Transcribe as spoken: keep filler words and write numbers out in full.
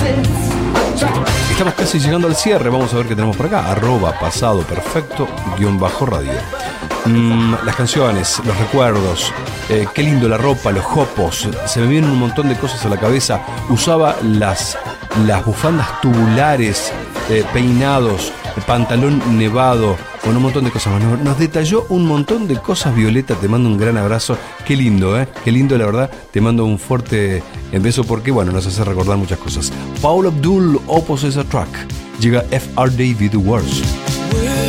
Estamos casi llegando al cierre. Vamos a ver qué tenemos por acá. Arroba pasado perfecto guión bajo radio. Mm, las canciones, los recuerdos, eh, qué lindo la ropa, los jopos. Se me vienen un montón de cosas a la cabeza. Usaba las, las bufandas tubulares, eh, peinados, pantalón nevado, con un montón de cosas más. Nos, nos detalló un montón de cosas. Violeta, te mando un gran abrazo. Qué lindo, ¿eh? Qué lindo, la verdad. Te mando un fuerte beso porque, bueno, nos hace recordar muchas cosas. Paula Abdul, Opposites Attract. Llega F R David Words.